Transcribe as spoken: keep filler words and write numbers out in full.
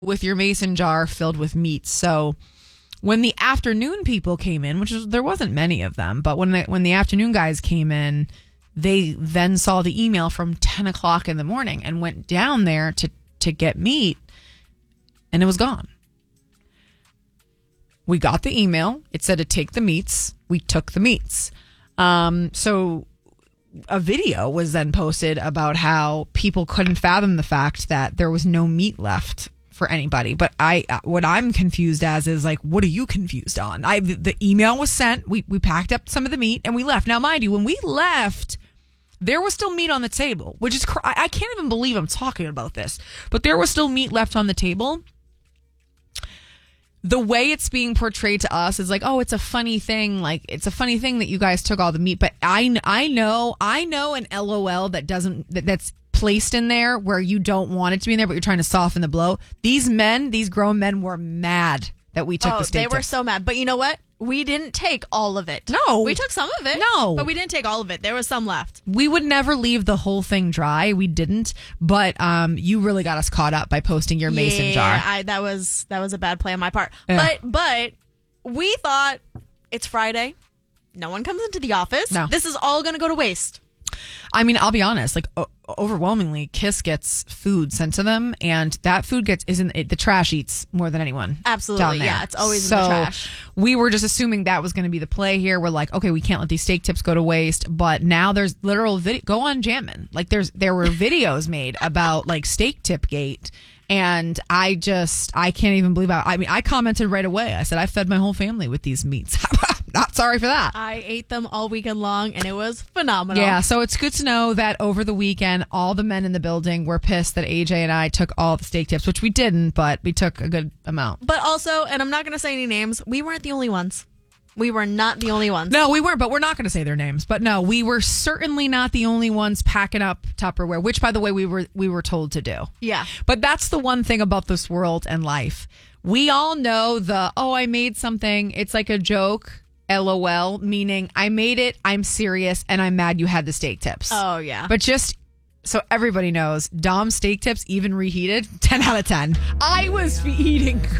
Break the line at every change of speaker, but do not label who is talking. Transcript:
with your mason jar filled with meats. So when the afternoon people came in, which is, there wasn't many of them, but when the, when the afternoon guys came in, they then saw the email from ten o'clock in the morning and went down there to, to get meat, and it was gone. We got the email. It said to take the meats. We took the meats. Um, so a video was then posted about how people couldn't fathom the fact that there was no meat left for anybody. But I, what I'm confused as is like, what are you confused on? I, the email was sent. We, we packed up some of the meat and we left. Now, mind you, when we left, there was still meat on the table, which is, cr- I can't even believe I'm talking about this, but there was still meat left on the table. The way it's being portrayed to us is like, oh, it's a funny thing. Like, it's a funny thing that you guys took all the meat. But I, I know, I know an L O L that doesn't, that, that's placed in there where you don't want it to be in there, but you're trying to soften the blow. These men, these grown men were mad that we took
oh,
the steak.
They were
tips.
so mad. But you know what? We didn't take all of it.
No.
We took some of it.
No.
But we didn't take all of it. There was some left.
We would never leave the whole thing dry. We didn't. But um, you really got us caught up by posting your mason
yeah,
jar.
I, that was that was a bad play on my part.
Yeah.
But but we thought it's Friday. No one comes into the office.
No.
This is all going to go to waste.
I mean, I'll be honest, like o- overwhelmingly, KISS gets food sent to them, and that food gets isn't it, the trash eats more than anyone.
Absolutely,
down there.
yeah, it's always
so
in the trash.
We were just assuming that was going to be the play here. We're like, okay, we can't let these steak tips go to waste, but now there's literal video. Go on Jammin', like there's there were videos made about like steak tip gate. And I just, I can't even believe how, I mean, I commented right away. I said, I fed my whole family with these meats. Not sorry for that.
I ate them all weekend long, and it was phenomenal.
Yeah, so it's good to know that over the weekend, all the men in the building were pissed that A J and I took all the steak tips, which we didn't, but we took a good amount.
But also, and I'm not going to say any names, we weren't the only ones. We were not the only ones.
No, we weren't, but we're not going to say their names. But no, we were certainly not the only ones packing up Tupperware, which, by the way, we were we were told to do.
Yeah.
But that's the one thing about this world and life. We all know the, oh, I made something. It's like a joke, LOL, meaning I made it, I'm serious, and I'm mad you had the steak tips.
Oh, yeah.
But just so everybody knows, Dom's steak tips, even reheated, ten out of ten. I was eating